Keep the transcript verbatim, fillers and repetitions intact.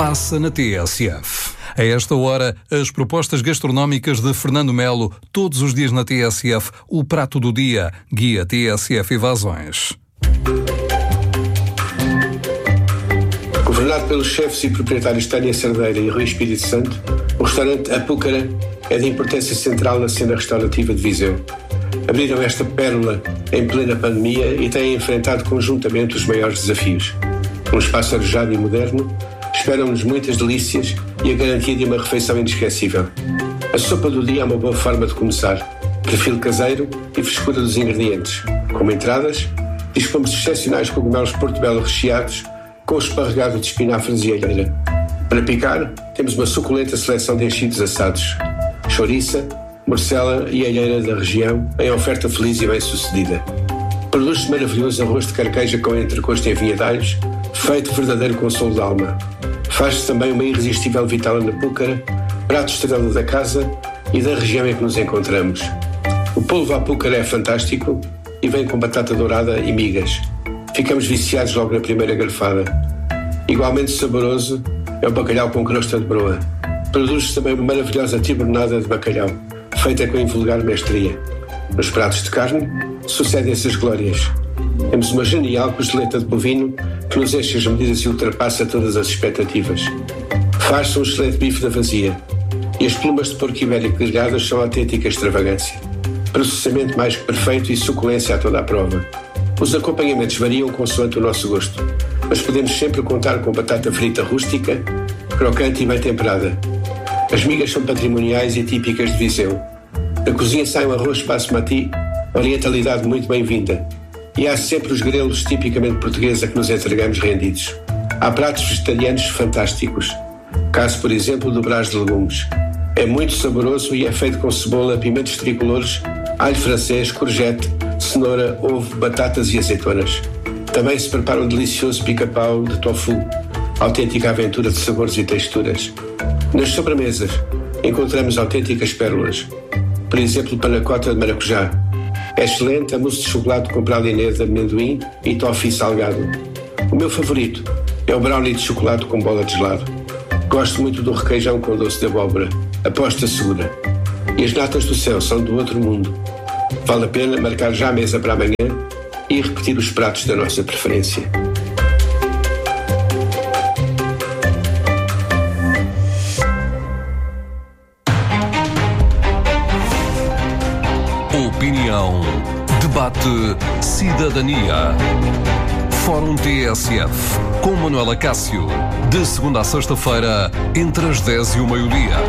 passa na T S F. A esta hora, as propostas gastronómicas de Fernando Melo, todos os dias na T S F, o prato do dia, guia T S F Evasões. Governado pelos chefes e proprietários Tânia Cerdeira e Rui Espírito Santo, o restaurante Apúcara é de importância central na cena restaurativa de Viseu. Abriram esta pérola em plena pandemia e têm enfrentado conjuntamente os maiores desafios. Um espaço arejado e moderno, esperam-nos muitas delícias e a garantia de uma refeição inesquecível. A sopa do dia é uma boa forma de começar. Perfil caseiro e frescura dos ingredientes. Como entradas, dispomos de excepcionais cogumelos portobello recheados com esparregado de espinafres e alheira. Para picar, temos uma suculenta seleção de enchidos assados. Chouriça, morcela e alheira da região em oferta feliz e bem-sucedida. Produz-se maravilhoso arroz de carqueja com entrecosto em vinha de alhos, feito verdadeiro consolo de alma. Faz-se também uma irresistível vitela na Apúcara, prato estrela da casa e da região em que nos encontramos. O polvo à Apúcara é fantástico e vem com batata dourada e migas. Ficamos viciados logo na primeira garfada. Igualmente saboroso é o bacalhau com crosta de broa. Produz-se também uma maravilhosa tibernada de bacalhau, feita com invulgar mestria. Nos pratos de carne, sucedem-se as glórias. Temos uma genial costeleta de bovino que nos enche as medidas e ultrapassa todas as expectativas. Faz-se um excelente bife da vazia. E as plumas de porco ibérico grelhadas são autêntica extravagância. Processamento mais que perfeito e suculência a toda a prova. Os acompanhamentos variam consoante o nosso gosto, mas podemos sempre contar com batata frita rústica, crocante e bem temperada. As migas são patrimoniais e típicas de Viseu. Da cozinha sai um arroz basmati, orientalidade muito bem-vinda. E há sempre os grelos tipicamente portugueses a que nos entregamos rendidos. Há pratos vegetarianos fantásticos. Caso, por exemplo, do brás de legumes. É muito saboroso e é feito com cebola, pimentos tricolores, alho francês, courgette, cenoura, ovo, batatas e azeitonas. Também se prepara um delicioso pica-pau de tofu, autêntica aventura de sabores e texturas. Nas sobremesas, encontramos autênticas pérolas. Por exemplo, panacota de maracujá. É excelente a mousse de chocolate com pralinê de amendoim e toffee salgado. O meu favorito é o brownie de chocolate com bola de gelado. Gosto muito do requeijão com doce de abóbora. Aposta segura. E as natas do céu são do outro mundo. Vale a pena marcar já a mesa para amanhã e repetir os pratos da nossa preferência. Opinião, debate, cidadania. Fórum T S F, com Manuela Cássio. De segunda a sexta-feira, entre as dez e o meio-dia.